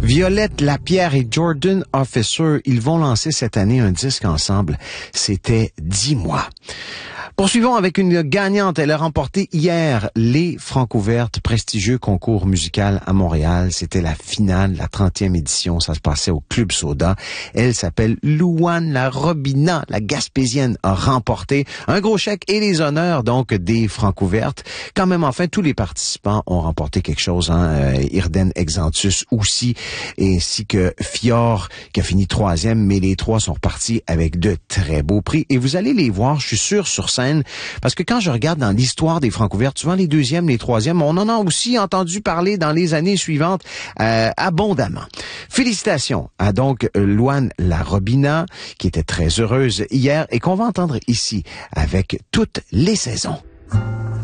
Violette Lapierre et Jordan Officer, ils vont lancer cette année un disque ensemble. C'était 10 mois. Poursuivons avec une gagnante. Elle a remporté hier les Francouvertes, prestigieux concours musical à Montréal. C'était la finale, la 30e édition. Ça se passait au Club Soda. Elle s'appelle Louane La Robina. La Gaspésienne a remporté un gros chèque et les honneurs donc des Francouvertes. Quand même, enfin, tous les participants ont remporté quelque chose. Irden Exantus aussi, ainsi que Fior qui a fini 3e. Mais les trois sont repartis avec de très beaux prix. Et vous allez les voir, je suis sûr, sur scène. Parce que quand je regarde dans l'histoire des Francouvertes, souvent les 2e, les 3e, on en a aussi entendu parler dans les années suivantes abondamment. Félicitations à donc Louane La Robina, qui était très heureuse hier et qu'on va entendre ici avec toutes les saisons.